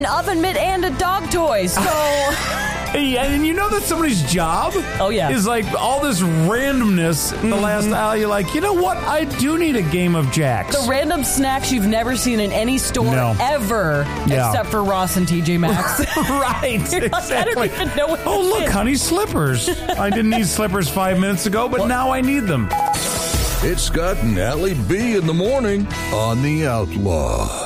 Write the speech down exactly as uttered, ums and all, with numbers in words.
an oven mitt and a dog toy. So, hey, and you know that somebody's job oh yeah, is like all this randomness in the mm-hmm. last hour. You're like, you know what? I do need a game of jacks. The random snacks you've never seen in any store no. ever, yeah. except for Ross and T J Maxx. Right, You're exactly. Like, I don't even know what oh, look, is. honey, slippers. I didn't need slippers five minutes ago, but well, now I need them. It's Scott and Allie B in the morning on The Outlaw.